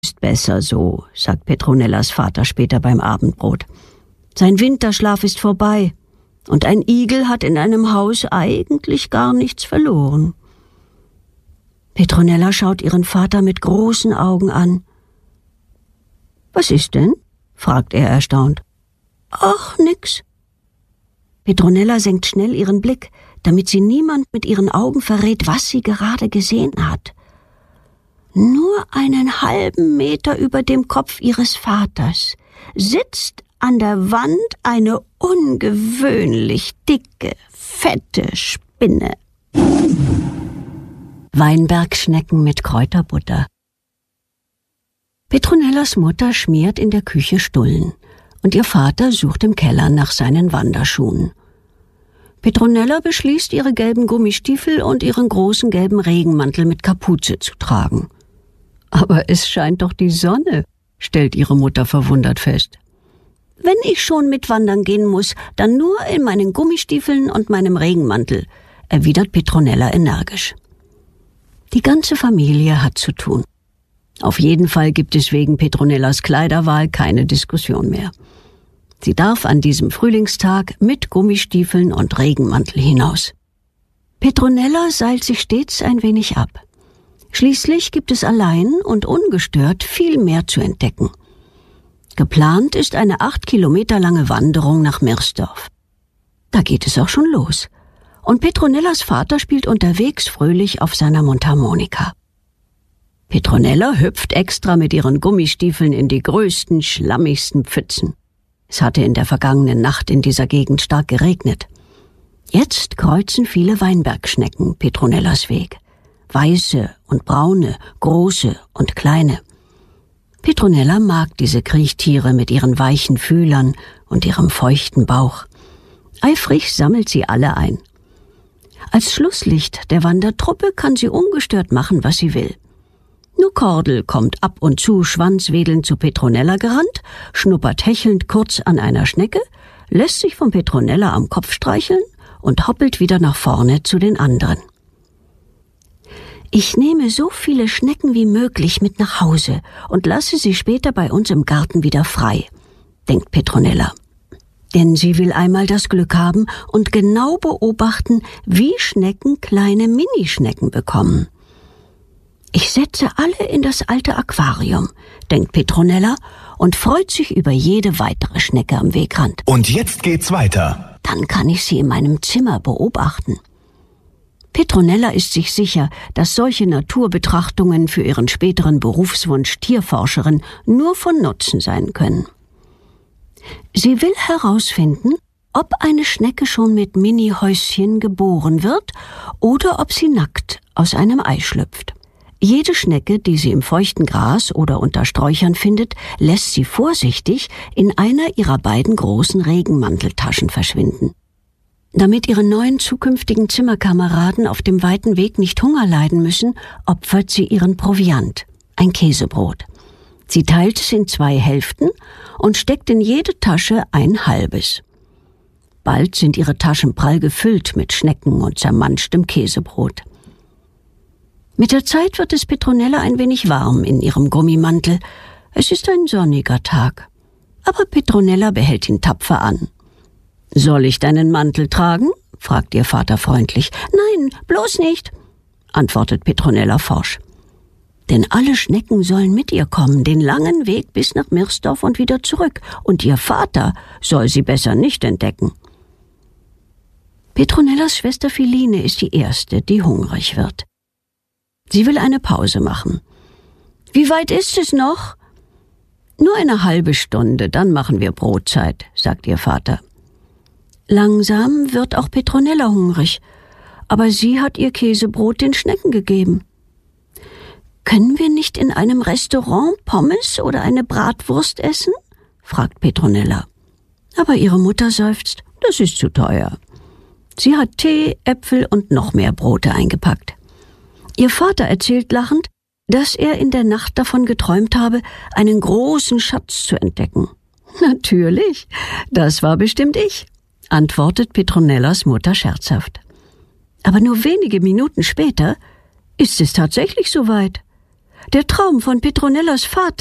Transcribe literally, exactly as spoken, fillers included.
Ist besser so, sagt Petronellas Vater später beim Abendbrot. Sein Winterschlaf ist vorbei und ein Igel hat in einem Haus eigentlich gar nichts verloren. Petronella schaut ihren Vater mit großen Augen an. »Was ist denn?« fragt er erstaunt. »Ach, nix.« Petronella senkt schnell ihren Blick, damit sie niemand mit ihren Augen verrät, was sie gerade gesehen hat. Nur einen halben Meter über dem Kopf ihres Vaters sitzt an der Wand eine ungewöhnlich dicke, fette Spinne. Weinbergschnecken mit Kräuterbutter. Petronellas Mutter schmiert in der Küche Stullen und ihr Vater sucht im Keller nach seinen Wanderschuhen. Petronella beschließt, ihre gelben Gummistiefel und ihren großen gelben Regenmantel mit Kapuze zu tragen. »Aber es scheint doch die Sonne«, stellt ihre Mutter verwundert fest. »Wenn ich schon mitwandern gehen muss, dann nur in meinen Gummistiefeln und meinem Regenmantel«, erwidert Petronella energisch. Die ganze Familie hat zu tun. Auf jeden Fall gibt es wegen Petronellas Kleiderwahl keine Diskussion mehr. Sie darf an diesem Frühlingstag mit Gummistiefeln und Regenmantel hinaus. Petronella seilt sich stets ein wenig ab. Schließlich gibt es allein und ungestört viel mehr zu entdecken. Geplant ist eine acht Kilometer lange Wanderung nach Mirsdorf. Da geht es auch schon los. Und Petronellas Vater spielt unterwegs fröhlich auf seiner Mundharmonika. Petronella hüpft extra mit ihren Gummistiefeln in die größten, schlammigsten Pfützen. Es hatte in der vergangenen Nacht in dieser Gegend stark geregnet. Jetzt kreuzen viele Weinbergschnecken Petronellas Weg. Weiße und braune, große und kleine. Petronella mag diese Kriechtiere mit ihren weichen Fühlern und ihrem feuchten Bauch. Eifrig sammelt sie alle ein. Als Schlusslicht der Wandertruppe kann sie ungestört machen, was sie will. Nur Kordel kommt ab und zu schwanzwedelnd zu Petronella gerannt, schnuppert hechelnd kurz an einer Schnecke, lässt sich von Petronella am Kopf streicheln und hoppelt wieder nach vorne zu den anderen. Ich nehme so viele Schnecken wie möglich mit nach Hause und lasse sie später bei uns im Garten wieder frei, denkt Petronella. Denn sie will einmal das Glück haben und genau beobachten, wie Schnecken kleine Minischnecken bekommen. Ich setze alle in das alte Aquarium, denkt Petronella und freut sich über jede weitere Schnecke am Wegrand. Und jetzt geht's weiter. Dann kann ich sie in meinem Zimmer beobachten. Petronella ist sich sicher, dass solche Naturbetrachtungen für ihren späteren Berufswunsch Tierforscherin nur von Nutzen sein können. Sie will herausfinden, ob eine Schnecke schon mit Mini-Häuschen geboren wird oder ob sie nackt aus einem Ei schlüpft. Jede Schnecke, die sie im feuchten Gras oder unter Sträuchern findet, lässt sie vorsichtig in einer ihrer beiden großen Regenmanteltaschen verschwinden. Damit ihre neuen zukünftigen Zimmerkameraden auf dem weiten Weg nicht Hunger leiden müssen, opfert sie ihren Proviant, ein Käsebrot. Sie teilt es in zwei Hälften und steckt in jede Tasche ein halbes. Bald sind ihre Taschen prall gefüllt mit Schnecken und zermanschtem Käsebrot. Mit der Zeit wird es Petronella ein wenig warm in ihrem Gummimantel. Es ist ein sonniger Tag. Aber Petronella behält ihn tapfer an. »Soll ich deinen Mantel tragen?« fragt ihr Vater freundlich. »Nein, bloß nicht«, antwortet Petronella forsch. Denn alle Schnecken sollen mit ihr kommen, den langen Weg bis nach Mirsdorf und wieder zurück. Und ihr Vater soll sie besser nicht entdecken. Petronellas Schwester Philine ist die Erste, die hungrig wird. Sie will eine Pause machen. »Wie weit ist es noch?« »Nur eine halbe Stunde, dann machen wir Brotzeit«, sagt ihr Vater. Langsam wird auch Petronella hungrig, aber sie hat ihr Käsebrot den Schnecken gegeben. »Können wir nicht in einem Restaurant Pommes oder eine Bratwurst essen?« fragt Petronella. Aber ihre Mutter seufzt, das ist zu teuer. Sie hat Tee, Äpfel und noch mehr Brote eingepackt. Ihr Vater erzählt lachend, dass er in der Nacht davon geträumt habe, einen großen Schatz zu entdecken. »Natürlich, das war bestimmt ich«, antwortet Petronellas Mutter scherzhaft. Aber nur wenige Minuten später ist es tatsächlich soweit. Der Traum von Petronellas Vater